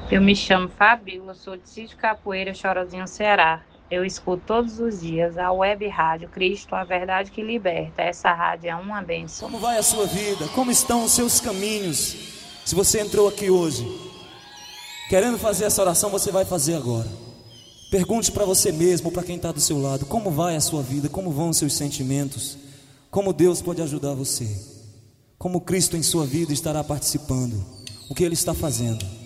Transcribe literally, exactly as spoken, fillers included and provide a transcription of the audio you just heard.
Eu me chamo Fabíola, sou de Sítio Capoeira, Chorozinho, Ceará. Eu escuto todos os dias a web rádio Cristo, a verdade que liberta. Essa rádio é uma bênção. Como vai a sua vida? Como estão os seus caminhos? Se você entrou aqui hoje querendo fazer essa oração, você vai fazer agora. Pergunte para você mesmo, para quem está do seu lado, como vai a sua vida, como vão os seus sentimentos, como Deus pode ajudar você, como Cristo em sua vida estará participando, o que Ele está fazendo.